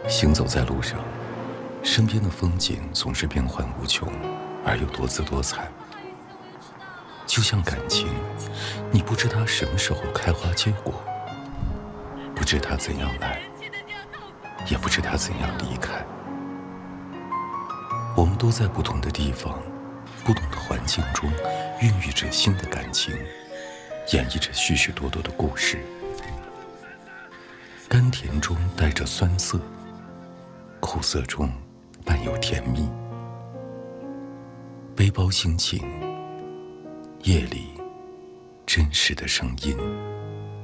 行走在路上，身边的风景总是变幻无穷，而又多姿多彩。就像感情，你不知它什么时候开花结果，不知它怎样来，也不知它怎样离开。我们都在不同的地方，不同的环境中，孕育着新的感情，演绎着许许多多的故事。甘甜中带着酸涩，苦涩中伴有甜蜜。背包心情，夜里真实的声音。